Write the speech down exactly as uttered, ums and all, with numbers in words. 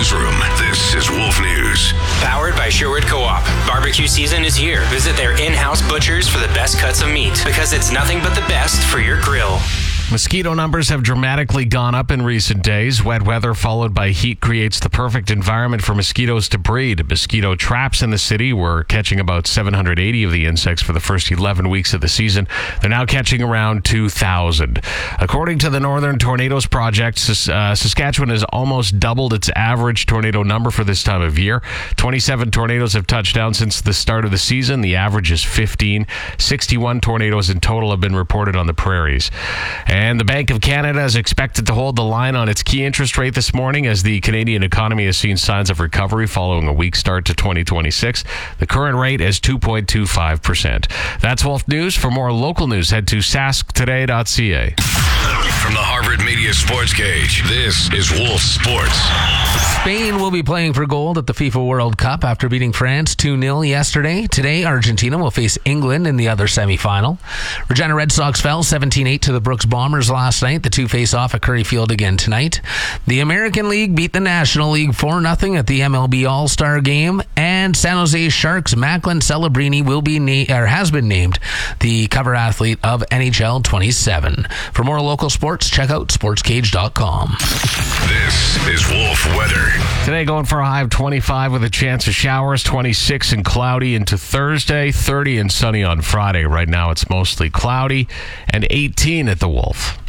newsroom. This is Wolf News. Powered by Sherwood Co-op. Barbecue season is here. Visit their in-house butchers for the best cuts of meat, because it's nothing but the best for your grill. Mosquito numbers have dramatically gone up in recent days. Wet weather followed by heat creates the perfect environment for mosquitoes to breed. Mosquito traps in the city were catching about seven hundred eighty of the insects for the first eleven weeks of the season. They're now catching around two thousand. According to the Northern Tornadoes Project, uh, Saskatchewan has almost doubled its average tornado number for this time of year. twenty-seven tornadoes have touched down since the start of the season. The average is fifteen. sixty-one tornadoes in total have been reported on the prairies. And the Bank of Canada is expected to hold the line on its key interest rate this morning as the Canadian economy has seen signs of recovery following a weak start to twenty twenty-six. The current rate is two point two five percent. That's Wolf News. For more local news, head to sask today dot c a. From the Harvard Media Sports Cage, this is Wolf Sports. Spain will be playing for gold at the FIFA World Cup after beating France two nil yesterday. Today, Argentina will face England in the other semifinal. Regina Red Sox fell seventeen eight to the Brooks Bombers last night. The two face off at Curry Field again tonight. The American League beat the National League four nothing at the M L B All-Star Game. And San Jose Sharks' Macklin Celebrini will be na- or has been named the cover athlete of N H L twenty-seven. For more local sports, check out sports cage dot com. This is Wolf Weather. Today going for a high of twenty-five with a chance of showers, twenty-six and cloudy into Thursday, thirty and sunny on Friday. Right now it's mostly cloudy, and eighteen at the Wolf.